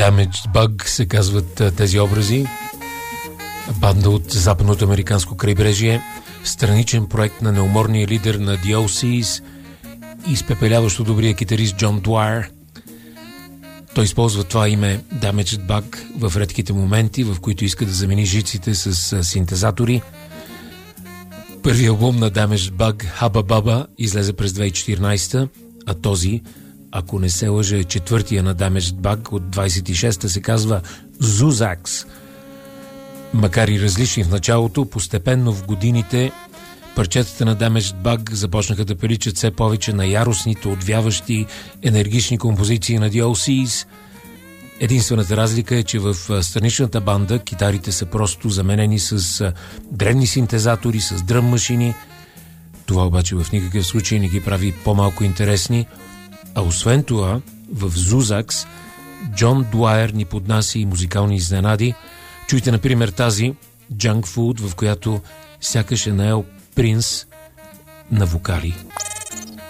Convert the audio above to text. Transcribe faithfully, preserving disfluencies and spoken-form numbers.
Damaged Bug се казват тези образи. Банда от западното американско крайбрежие, страничен проект на неуморния лидер на The о Сис, изпепеляващо добрия китарист Джон Дуайер. Той използва това име Damaged Bug в редките моменти, в които иска да замени жиците с синтезатори. Първият албум на Damaged Bug, Hubba Bubba, излезе през две хиляди и четиринадесета, а този, ако не се лъжа, четвъртия на Damaged Bug от двадесет и шеста, се казва Zuzaks. Макар и различни в началото, постепенно в годините парчетата на Damaged Bug започнаха да приличат все повече на яростните, отвяващи, енергични композиции на The о Сис. Единствената разлика е, че в страничната банда китарите са просто заменени с древни синтезатори, с дръм машини. Това обаче в никакъв случай не ги прави по-малко интересни. А освен това, в Zuzaks Джон Дуайер ни поднася и музикални изненади. Чуйте, например, тази Junk Food, в която сякаш е наел принц на вокали.